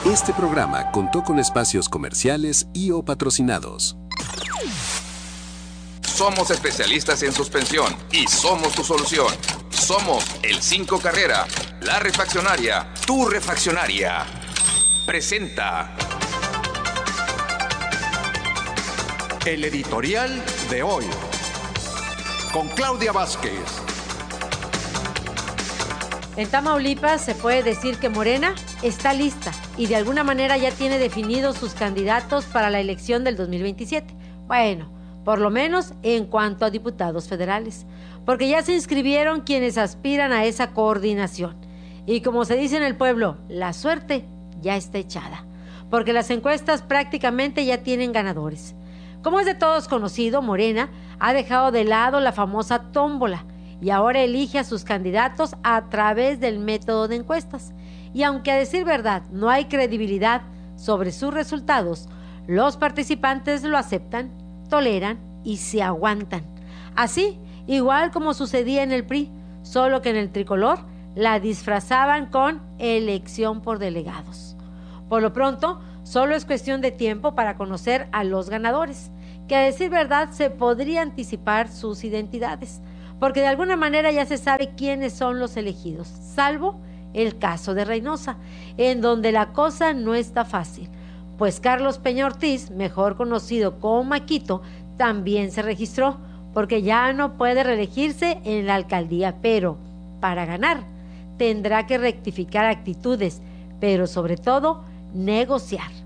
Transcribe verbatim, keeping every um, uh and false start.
Este programa contó con espacios comerciales y o patrocinados. Somos especialistas en suspensión y somos tu solución. Somos el cinco Carrera, la refaccionaria, tu refaccionaria. Presenta el editorial de hoy con Claudia Vázquez. En Tamaulipas se puede decir que Morena está lista y de alguna manera ya tiene definidos sus candidatos para la elección del dos mil veintisiete. Bueno, por lo menos en cuanto a diputados federales, porque ya se inscribieron quienes aspiran a esa coordinación. Y como se dice en el pueblo, la suerte ya está echada, porque las encuestas prácticamente ya tienen ganadores. Como es de todos conocido, Morena ha dejado de lado la famosa tómbola y ahora elige a sus candidatos a través del método de encuestas. Y aunque a decir verdad no hay credibilidad sobre sus resultados, los participantes lo aceptan, toleran y se aguantan. Así, igual como sucedía en el P R I, solo que en el tricolor la disfrazaban con elección por delegados. Por lo pronto, solo es cuestión de tiempo para conocer a los ganadores, que a decir verdad se podría anticipar sus identidades, porque de alguna manera ya se sabe quiénes son los elegidos, salvo el caso de Reynosa, en donde la cosa no está fácil, pues Carlos Peña Ortiz, mejor conocido como Maquito, también se registró, porque ya no puede reelegirse en la alcaldía, pero para ganar tendrá que rectificar actitudes, pero sobre todo negociar.